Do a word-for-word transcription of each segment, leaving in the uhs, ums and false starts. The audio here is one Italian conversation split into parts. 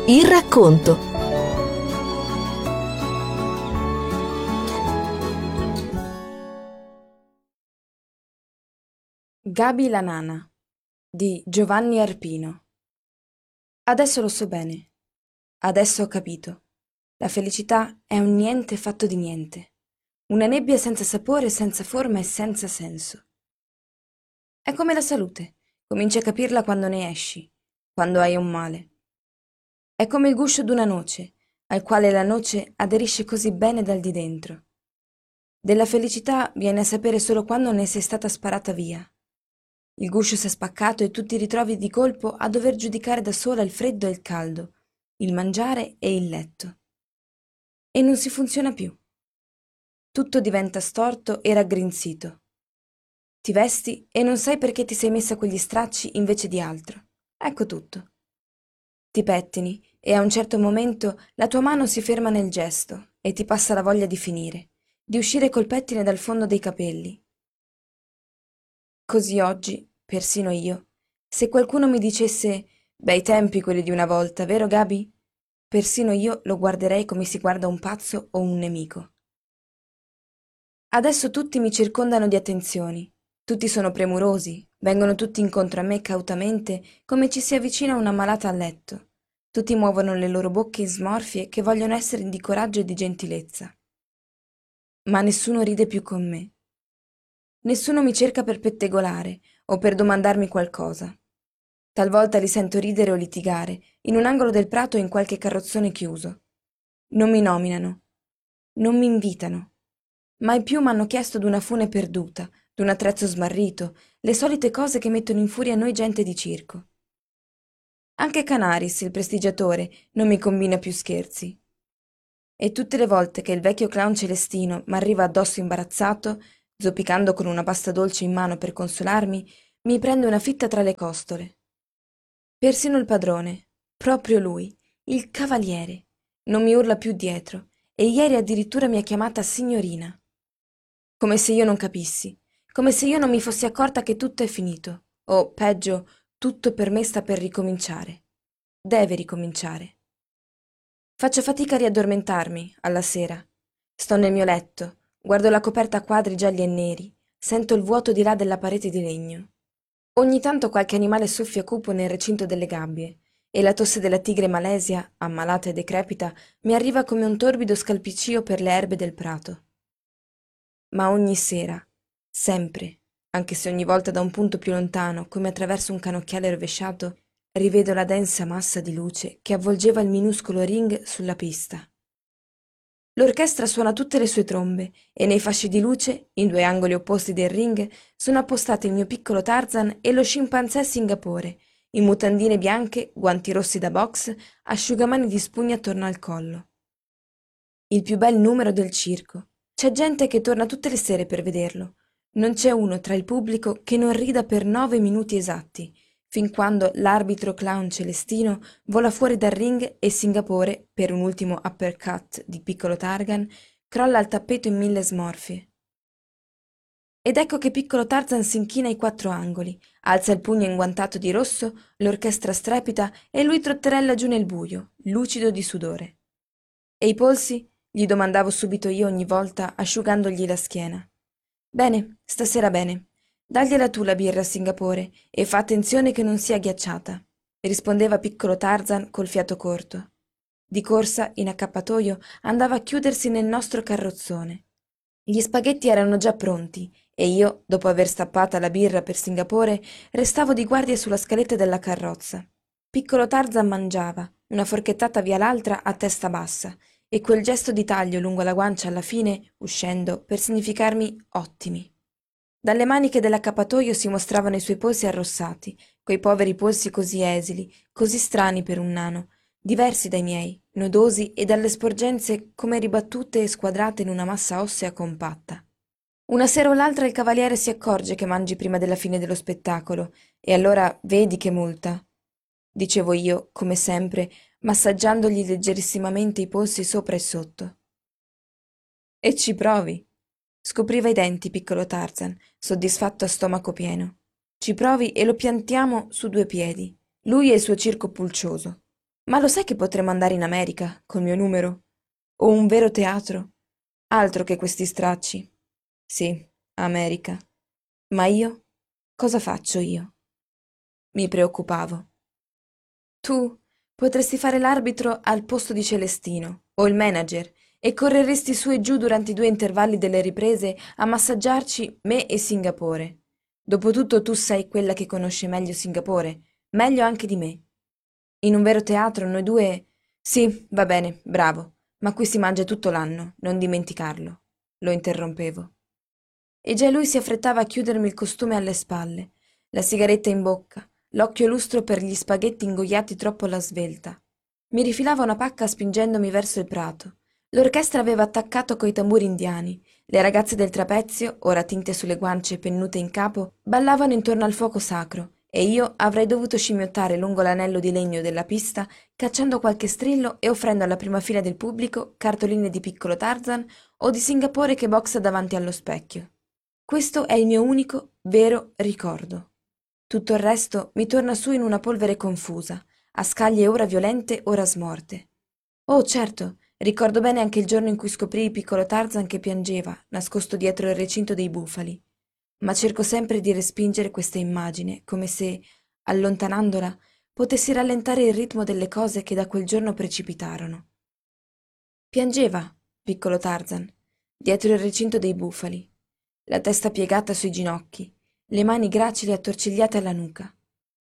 Il racconto. Gabi la nana di Giovanni Arpino. Adesso lo so bene. Adesso ho capito. La felicità è un niente fatto di niente. Una nebbia senza sapore, senza forma e senza senso. È come la salute. Cominci a capirla quando ne esci, quando hai un male. È come il guscio d'una noce, al quale la noce aderisce così bene dal di dentro. Della felicità viene a sapere solo quando ne sei stata sparata via. Il guscio s'è spaccato e tu ti ritrovi di colpo a dover giudicare da sola il freddo e il caldo, il mangiare e il letto. E non si funziona più. Tutto diventa storto e raggrinzito. Ti vesti e non sai perché ti sei messa quegli stracci invece di altro. Ecco tutto. Ti pettini e a un certo momento la tua mano si ferma nel gesto e ti passa la voglia di finire, di uscire col pettine dal fondo dei capelli. Così oggi, persino io, se qualcuno mi dicesse bei tempi quelli di una volta, vero Gabi? Persino io lo guarderei come si guarda un pazzo o un nemico. Adesso tutti mi circondano di attenzioni, tutti sono premurosi, vengono tutti incontro a me cautamente come ci si avvicina una malata a letto. Tutti muovono le loro bocche in smorfie che vogliono essere di coraggio e di gentilezza. Ma nessuno ride più con me. Nessuno mi cerca per pettegolare o per domandarmi qualcosa. Talvolta li sento ridere o litigare, in un angolo del prato o in qualche carrozzone chiuso. Non mi nominano, non mi invitano. Mai più m'hanno chiesto d'una fune perduta, d'un attrezzo smarrito, le solite cose che mettono in furia noi gente di circo. Anche Canaris, il prestigiatore, non mi combina più scherzi. E tutte le volte che il vecchio clown Celestino m'arriva addosso imbarazzato, zoppicando con una pasta dolce in mano per consolarmi, mi prende una fitta tra le costole. Persino il padrone, proprio lui, il cavaliere, non mi urla più dietro, e ieri addirittura mi ha chiamata signorina. Come se io non capissi, come se io non mi fossi accorta che tutto è finito, o, peggio, tutto per me sta per ricominciare. Deve ricominciare. Faccio fatica a riaddormentarmi, alla sera. Sto nel mio letto, guardo la coperta a quadri gialli e neri, sento il vuoto di là della parete di legno. Ogni tanto qualche animale soffia cupo nel recinto delle gabbie, e la tosse della tigre malesia, ammalata e decrepita, mi arriva come un torbido scalpiccio per le erbe del prato. Ma ogni sera, sempre, anche se ogni volta da un punto più lontano, come attraverso un canocchiale rovesciato, rivedo la densa massa di luce che avvolgeva il minuscolo ring sulla pista. L'orchestra suona tutte le sue trombe e nei fasci di luce, in due angoli opposti del ring, sono appostati il mio piccolo Tarzan e lo scimpanzé Singapore, in mutandine bianche, guanti rossi da box, asciugamani di spugna attorno al collo. Il più bel numero del circo. C'è gente che torna tutte le sere per vederlo. Non c'è uno tra il pubblico che non rida per nove minuti esatti, fin quando l'arbitro clown Celestino vola fuori dal ring e Singapore, per un ultimo uppercut di piccolo Targan, crolla al tappeto in mille smorfie. Ed ecco che piccolo Tarzan s'inchina ai quattro angoli, alza il pugno inguantato di rosso, l'orchestra strepita e lui trotterella giù nel buio, lucido di sudore. E i polsi? Gli domandavo subito io ogni volta, asciugandogli la schiena. Bene, stasera bene. Dagliela tu la birra a Singapore e fa attenzione che non sia ghiacciata, rispondeva piccolo Tarzan col fiato corto. Di corsa, in accappatoio, andava a chiudersi nel nostro carrozzone. Gli spaghetti erano già pronti e io, dopo aver stappata la birra per Singapore, restavo di guardia sulla scaletta della carrozza. Piccolo Tarzan mangiava, una forchettata via l'altra a testa bassa, e quel gesto di taglio lungo la guancia alla fine, uscendo, per significarmi ottimi. Dalle maniche dell'accappatoio si mostravano i suoi polsi arrossati, quei poveri polsi così esili, così strani per un nano, diversi dai miei, nodosi e dalle sporgenze come ribattute e squadrate in una massa ossea compatta. Una sera o l'altra il cavaliere si accorge che mangi prima della fine dello spettacolo, e allora vedi che multa, dicevo io, come sempre, massaggiandogli leggerissimamente i polsi sopra e sotto. E ci provi. Scopriva i denti, piccolo Tarzan, soddisfatto a stomaco pieno. Ci provi e lo piantiamo su due piedi, lui e il suo circo pulcioso. Ma lo sai che potremmo andare in America, col mio numero? O un vero teatro? Altro che questi stracci. Sì, America. Ma io? Cosa faccio io? Mi preoccupavo. Tu potresti fare l'arbitro al posto di Celestino, o il manager, e correresti su e giù durante i due intervalli delle riprese a massaggiarci me e Singapore. Dopotutto tu sei quella che conosce meglio Singapore, meglio anche di me. In un vero teatro noi due... Sì, va bene, bravo, ma qui si mangia tutto l'anno, non dimenticarlo. Lo interrompevo. E già lui si affrettava a chiudermi il costume alle spalle, la sigaretta in bocca, l'occhio lustro per gli spaghetti ingoiati troppo alla svelta. Mi rifilava una pacca spingendomi verso il prato. L'orchestra aveva attaccato coi tamburi indiani. Le ragazze del trapezio, ora tinte sulle guance e pennute in capo, ballavano intorno al fuoco sacro, e io avrei dovuto scimmiottare lungo l'anello di legno della pista, cacciando qualche strillo e offrendo alla prima fila del pubblico cartoline di piccolo Tarzan o di Singapore che boxa davanti allo specchio. Questo è il mio unico, vero ricordo. Tutto il resto mi torna su in una polvere confusa, a scaglie ora violente, ora smorte. Oh, certo, ricordo bene anche il giorno in cui scoprì il piccolo Tarzan che piangeva, nascosto dietro il recinto dei bufali. Ma cerco sempre di respingere questa immagine, come se, allontanandola, potessi rallentare il ritmo delle cose che da quel giorno precipitarono. Piangeva, piccolo Tarzan, dietro il recinto dei bufali, la testa piegata sui ginocchi, le mani gracili attorcigliate alla nuca.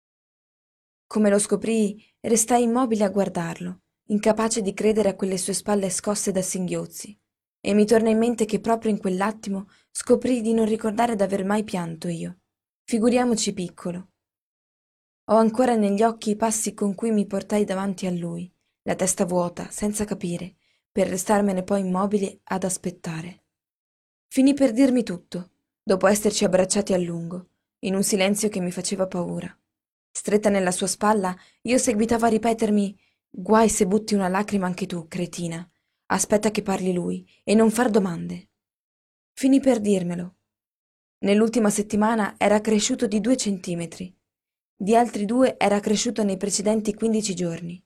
Come lo scoprii, restai immobile a guardarlo, incapace di credere a quelle sue spalle scosse da singhiozzi, e mi torna in mente che proprio in quell'attimo scoprii di non ricordare d'aver mai pianto io. Figuriamoci piccolo. Ho ancora negli occhi i passi con cui mi portai davanti a lui, la testa vuota, senza capire, per restarmene poi immobile ad aspettare. Finì per dirmi tutto, dopo esserci abbracciati a lungo, in un silenzio che mi faceva paura. Stretta nella sua spalla, io seguitavo a ripetermi: guai se butti una lacrima anche tu, cretina. Aspetta che parli lui e non far domande. Finì per dirmelo. Nell'ultima settimana era cresciuto di due centimetri. Di altri due era cresciuto nei precedenti quindici giorni.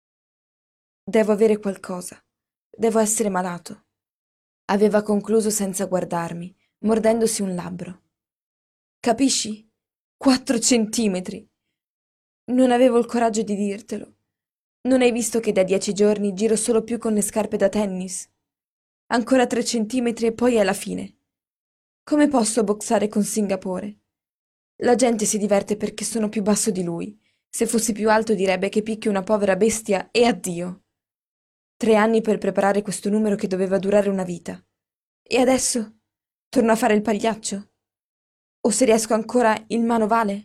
Devo avere qualcosa. Devo essere malato. Aveva concluso senza guardarmi, mordendosi un labbro. Capisci? Quattro centimetri. Non avevo il coraggio di dirtelo. Non hai visto che da dieci giorni giro solo più con le scarpe da tennis? Ancora tre centimetri e poi è la fine. Come posso boxare con Singapore? La gente si diverte perché sono più basso di lui. Se fossi più alto direbbe che picchio una povera bestia e addio. Tre anni per preparare questo numero che doveva durare una vita. E adesso? Torno a fare il pagliaccio? O se riesco ancora il manovale?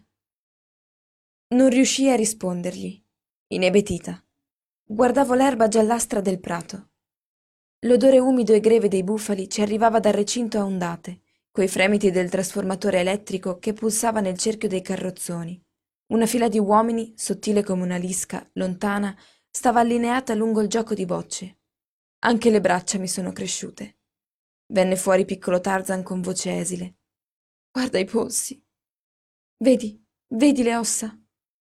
Non riuscii a rispondergli, inebetita. Guardavo l'erba giallastra del prato. L'odore umido e greve dei bufali ci arrivava dal recinto a ondate, coi fremiti del trasformatore elettrico che pulsava nel cerchio dei carrozzoni. Una fila di uomini, sottile come una lisca, lontana, stava allineata lungo il gioco di bocce. Anche le braccia mi sono cresciute. Venne fuori piccolo Tarzan con voce esile. Guarda i polsi. Vedi, vedi le ossa.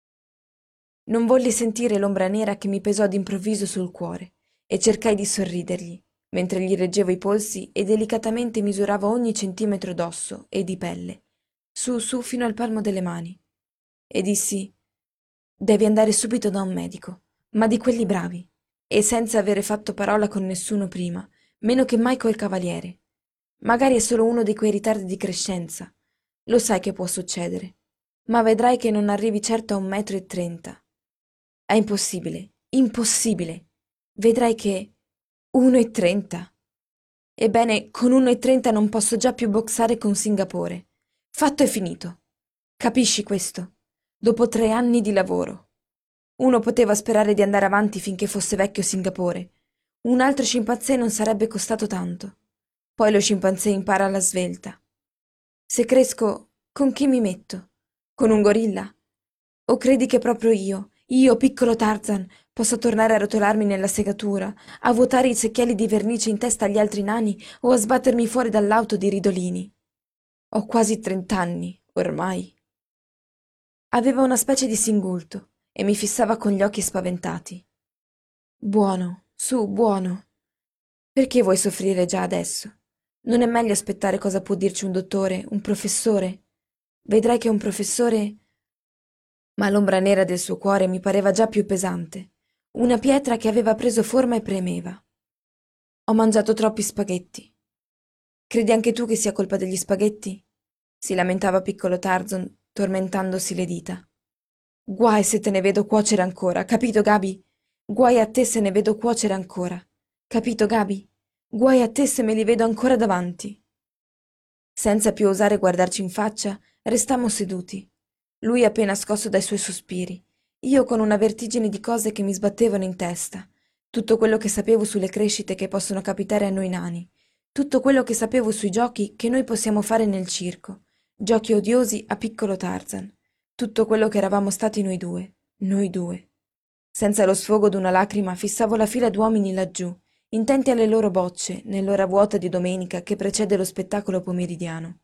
Non volli sentire l'ombra nera che mi pesò d'improvviso sul cuore e cercai di sorridergli, mentre gli reggevo i polsi e delicatamente misuravo ogni centimetro d'osso e di pelle, su su fino al palmo delle mani. E dissi: devi andare subito da un medico, ma di quelli bravi, e senza avere fatto parola con nessuno prima, meno che mai col cavaliere. Magari è solo uno di quei ritardi di crescenza. Lo sai che può succedere. Ma vedrai che non arrivi certo a un metro e trenta. È impossibile, impossibile. Vedrai che... uno e trenta. Ebbene, con uno e trenta non posso già più boxare con Singapore. Fatto e finito. Capisci questo? Dopo tre anni di lavoro. Uno poteva sperare di andare avanti finché fosse vecchio Singapore. Un altro scimpanzé non sarebbe costato tanto. Poi lo scimpanzé impara alla svelta. Se cresco, con chi mi metto? Con un gorilla? O credi che proprio io, io, piccolo Tarzan, possa tornare a rotolarmi nella segatura, a vuotare i secchielli di vernice in testa agli altri nani o a sbattermi fuori dall'auto di ridolini? Ho quasi trent'anni, ormai. Aveva una specie di singulto e mi fissava con gli occhi spaventati. Buono, su, buono. Perché vuoi soffrire già adesso? Non è meglio aspettare cosa può dirci un dottore, un professore? Vedrai che un professore... Ma l'ombra nera del suo cuore mi pareva già più pesante, una pietra che aveva preso forma e premeva. Ho mangiato troppi spaghetti. Credi anche tu che sia colpa degli spaghetti? Si lamentava piccolo Tarzan, tormentandosi le dita. Guai se te ne vedo cuocere ancora, capito, Gabi? Guai a te se ne vedo cuocere ancora. Capito, Gabi? Guai a te se me li vedo ancora davanti. Senza più osare guardarci in faccia, restammo seduti. Lui appena scosso dai suoi sospiri, io con una vertigine di cose che mi sbattevano in testa, tutto quello che sapevo sulle crescite che possono capitare a noi nani, tutto quello che sapevo sui giochi che noi possiamo fare nel circo, giochi odiosi a piccolo Tarzan, tutto quello che eravamo stati noi due, noi due. Senza lo sfogo d'una lacrima fissavo la fila d'uomini laggiù, intenti alle loro bocce, nell'ora vuota di domenica che precede lo spettacolo pomeridiano.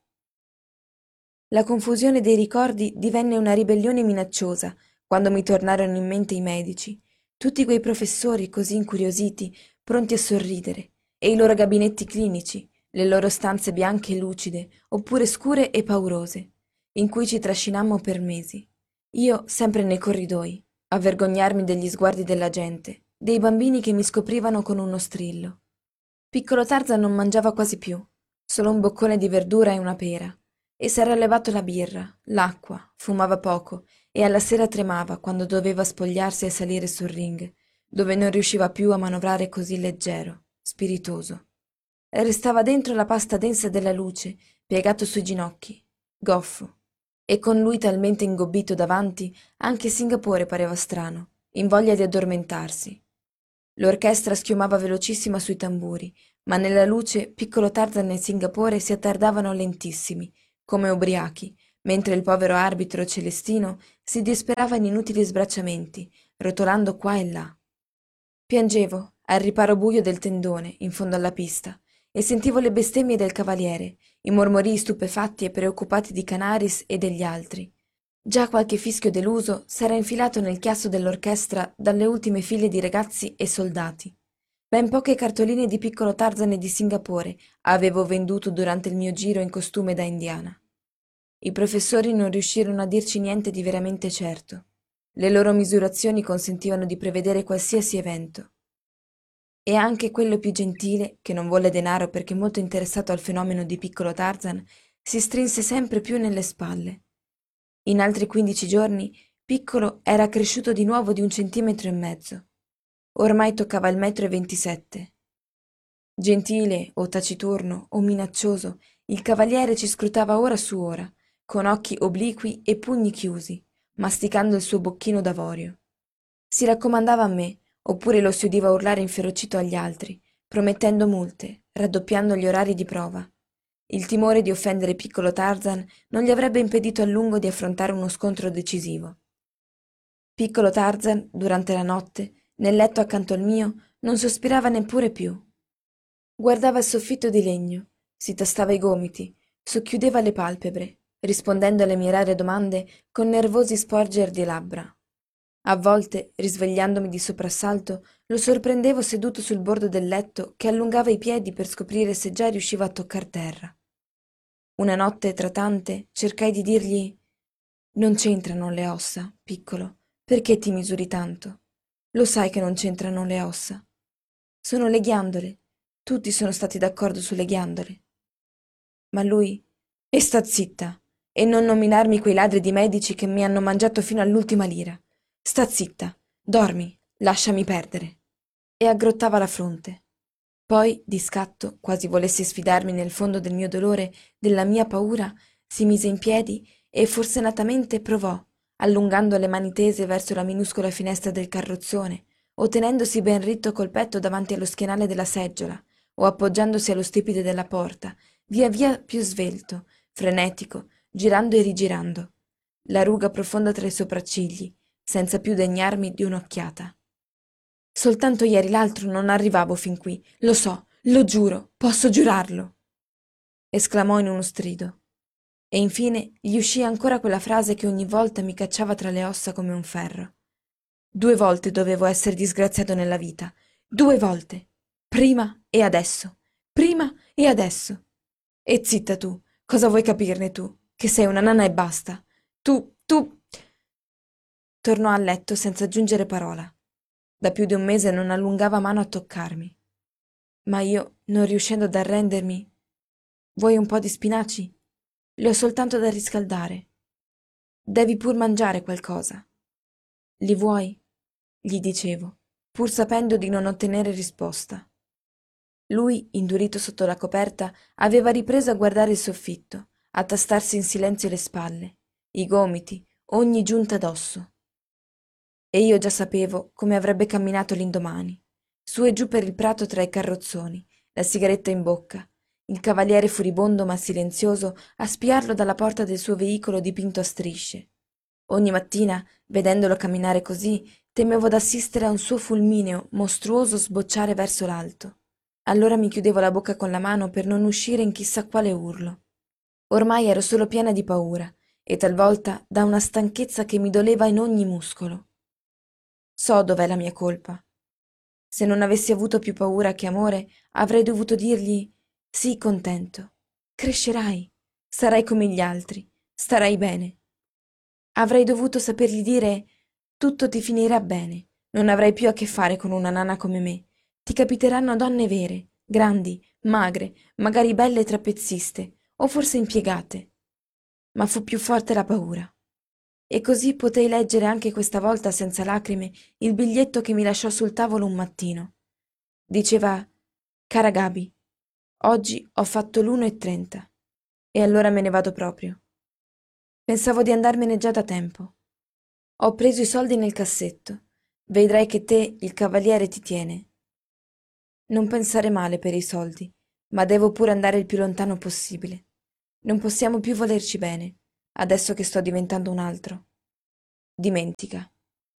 La confusione dei ricordi divenne una ribellione minacciosa quando mi tornarono in mente i medici, tutti quei professori così incuriositi, pronti a sorridere, e i loro gabinetti clinici, le loro stanze bianche e lucide, oppure scure e paurose, in cui ci trascinammo per mesi. Io sempre nei corridoi, a vergognarmi degli sguardi della gente, dei bambini che mi scoprivano con uno strillo. Piccolo Tarzan non mangiava quasi più, solo un boccone di verdura e una pera, e s'era levato la birra, l'acqua, fumava poco e alla sera tremava quando doveva spogliarsi e salire sul ring, dove non riusciva più a manovrare così leggero, spiritoso. Restava dentro la pasta densa della luce, piegato sui ginocchi, goffo, e con lui talmente ingobbito davanti, anche Singapore pareva strano, in voglia di addormentarsi. L'orchestra schiumava velocissima sui tamburi, ma nella luce piccolo Tarzan e Singapore si attardavano lentissimi, come ubriachi, mentre il povero arbitro Celestino si disperava in inutili sbracciamenti, rotolando qua e là. Piangevo, al riparo buio del tendone, in fondo alla pista, e sentivo le bestemmie del cavaliere, i mormorii stupefatti e preoccupati di Canaris e degli altri. Già qualche fischio deluso s'era infilato nel chiasso dell'orchestra dalle ultime file di ragazzi e soldati. Ben poche cartoline di piccolo Tarzan e di Singapore avevo venduto durante il mio giro in costume da indiana. I professori non riuscirono a dirci niente di veramente certo. Le loro misurazioni consentivano di prevedere qualsiasi evento. E anche quello più gentile, che non volle denaro perché molto interessato al fenomeno di piccolo Tarzan, si strinse sempre più nelle spalle. In altri quindici giorni, Piccolo era cresciuto di nuovo di un centimetro e mezzo. Ormai toccava il metro e ventisette. Gentile, o taciturno, o minaccioso, il cavaliere ci scrutava ora su ora, con occhi obliqui e pugni chiusi, masticando il suo bocchino d'avorio. Si raccomandava a me, oppure lo si udiva urlare inferocito agli altri, promettendo multe, raddoppiando gli orari di prova. Il timore di offendere piccolo Tarzan non gli avrebbe impedito a lungo di affrontare uno scontro decisivo. Piccolo Tarzan, durante la notte, nel letto accanto al mio, non sospirava neppure più. Guardava il soffitto di legno, si tastava i gomiti, socchiudeva le palpebre, rispondendo alle mie rare domande con nervosi sporger di labbra. A volte, risvegliandomi di soprassalto, lo sorprendevo seduto sul bordo del letto che allungava i piedi per scoprire se già riusciva a toccar terra. Una notte, tra tante, cercai di dirgli: «Non c'entrano le ossa, piccolo. Perché ti misuri tanto? Lo sai che non c'entrano le ossa. Sono le ghiandole. Tutti sono stati d'accordo sulle ghiandole». Ma lui: «E sta zitta, e non nominarmi quei ladri di medici che mi hanno mangiato fino all'ultima lira. Sta zitta, dormi, lasciami perdere». E aggrottava la fronte. Poi, di scatto, quasi volesse sfidarmi nel fondo del mio dolore, della mia paura, si mise in piedi e forsennatamente provò, allungando le mani tese verso la minuscola finestra del carrozzone, o tenendosi ben ritto col petto davanti allo schienale della seggiola, o appoggiandosi allo stipite della porta, via via più svelto, frenetico, girando e rigirando, la ruga profonda tra i sopraccigli, senza più degnarmi di un'occhiata. «Soltanto ieri l'altro non arrivavo fin qui, lo so, lo giuro, posso giurarlo!» esclamò in uno strido. E infine gli uscì ancora quella frase che ogni volta mi cacciava tra le ossa come un ferro. Due volte dovevo essere disgraziato nella vita. Due volte. Prima e adesso. Prima e adesso. E zitta tu. Cosa vuoi capirne tu? Che sei una nana e basta. Tu, tu... Tornò a letto senza aggiungere parola. Da più di un mese non allungava mano a toccarmi. Ma io, non riuscendo ad arrendermi... Vuoi un po' di spinaci? Li ho soltanto da riscaldare. Devi pur mangiare qualcosa. Li vuoi? Gli dicevo, pur sapendo di non ottenere risposta. Lui, indurito sotto la coperta, aveva ripreso a guardare il soffitto, a tastarsi in silenzio le spalle, i gomiti, ogni giunta d'osso. E io già sapevo come avrebbe camminato l'indomani, su e giù per il prato tra i carrozzoni, la sigaretta in bocca, il cavaliere furibondo ma silenzioso a spiarlo dalla porta del suo veicolo dipinto a strisce. Ogni mattina, vedendolo camminare così, temevo d'assistere a un suo fulmineo mostruoso sbocciare verso l'alto. Allora mi chiudevo la bocca con la mano per non uscire in chissà quale urlo. Ormai ero solo piena di paura e talvolta da una stanchezza che mi doleva in ogni muscolo. So dov'è la mia colpa. Se non avessi avuto più paura che amore, avrei dovuto dirgli: sii contento, crescerai, sarai come gli altri, starai bene. Avrei dovuto sapergli dire: tutto ti finirà bene, non avrai più a che fare con una nana come me, ti capiteranno donne vere, grandi, magre, magari belle trapezziste, o forse impiegate. Ma fu più forte la paura. E così potei leggere anche questa volta senza lacrime il biglietto che mi lasciò sul tavolo un mattino. Diceva: cara Gaby, oggi ho fatto l'uno e trenta e allora me ne vado proprio. Pensavo di andarmene già da tempo. Ho preso i soldi nel cassetto. Vedrai che te, il cavaliere, ti tiene. Non pensare male per i soldi, ma devo pure andare il più lontano possibile. Non possiamo più volerci bene, adesso che sto diventando un altro. Dimentica.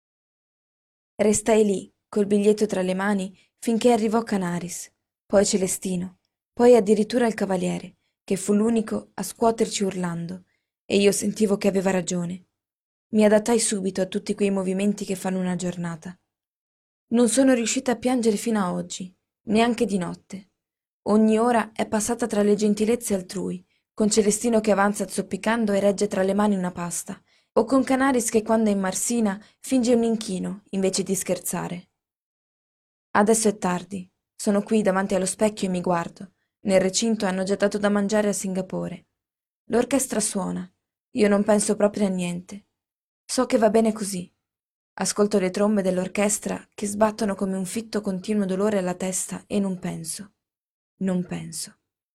Restai lì, col biglietto tra le mani, finché arrivò Canaris, poi Celestino, poi addirittura il cavaliere, che fu l'unico a scuoterci urlando, e io sentivo che aveva ragione. Mi adattai subito a tutti quei movimenti che fanno una giornata. Non sono riuscita a piangere fino a oggi, neanche di notte. Ogni ora è passata tra le gentilezze altrui, con Celestino che avanza zoppicando e regge tra le mani una pasta, o con Canaris che quando è in marsina finge un inchino invece di scherzare. Adesso è tardi, sono qui davanti allo specchio e mi guardo. Nel recinto hanno già dato da mangiare a Singapore. L'orchestra suona, io non penso proprio a niente. So che va bene così. Ascolto le trombe dell'orchestra che sbattono come un fitto continuo dolore alla testa e non penso. Non penso.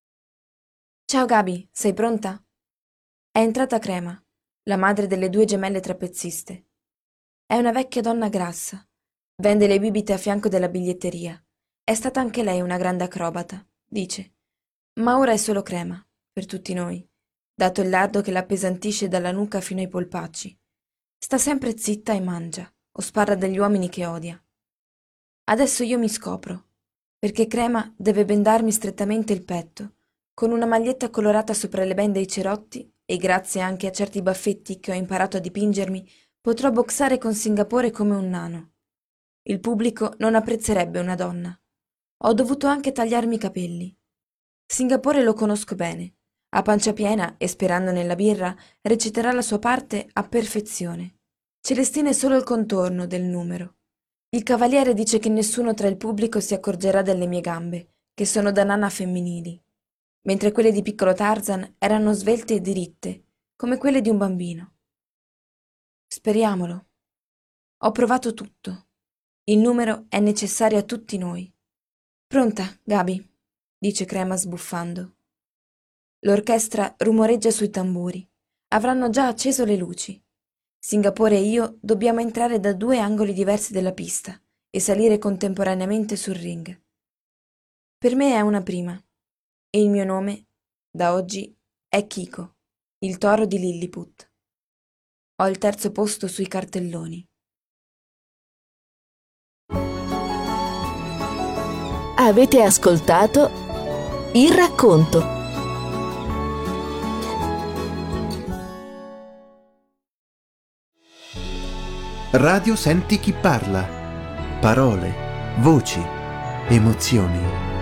Ciao Gaby, sei pronta? È entrata Crema, la madre delle due gemelle trapezziste. È una vecchia donna grassa. Vende le bibite a fianco della biglietteria. È stata anche lei una grande acrobata, dice. Ma ora è solo Crema, per tutti noi, dato il lardo che l'appesantisce dalla nuca fino ai polpacci. Sta sempre zitta e mangia, o sparla degli uomini che odia. Adesso io mi scopro, perché Crema deve bendarmi strettamente il petto, con una maglietta colorata sopra le bende e i cerotti, e grazie anche a certi baffetti che ho imparato a dipingermi, potrò boxare con Singapore come un nano. Il pubblico non apprezzerebbe una donna. Ho dovuto anche tagliarmi i capelli. Singapore lo conosco bene. A pancia piena e sperando nella birra, reciterà la sua parte a perfezione. Celestina è solo il contorno del numero. Il cavaliere dice che nessuno tra il pubblico si accorgerà delle mie gambe, che sono da nana femminili, mentre quelle di piccolo Tarzan erano svelte e diritte, come quelle di un bambino. Speriamolo. Ho provato tutto. Il numero è necessario a tutti noi. Pronta, Gaby, dice Crema sbuffando. L'orchestra rumoreggia sui tamburi. Avranno già acceso le luci. Singapore e io dobbiamo entrare da due angoli diversi della pista e salire contemporaneamente sul ring. Per me è una prima, e il mio nome, da oggi, è Kiko, il toro di Lilliput. Ho il terzo posto sui cartelloni. Avete ascoltato Il racconto. Radio Senti chi parla. Parole, voci, emozioni.